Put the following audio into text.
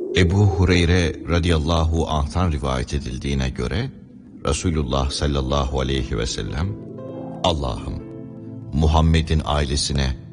Ebu Hureyre radıyallahu anh'tan rivayet edildiğine göre Resulullah sallallahu aleyhi ve sellem, Allah'ım Muhammed'in ailesine